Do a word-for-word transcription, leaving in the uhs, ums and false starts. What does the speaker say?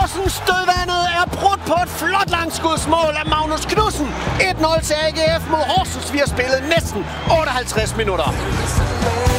Horsens stødvandet er brudt på et flot langskudsmål af Magnus Knudsen. et nul til A G F mod Horsens. Vi har spillet næsten otteoghalvtreds minutter.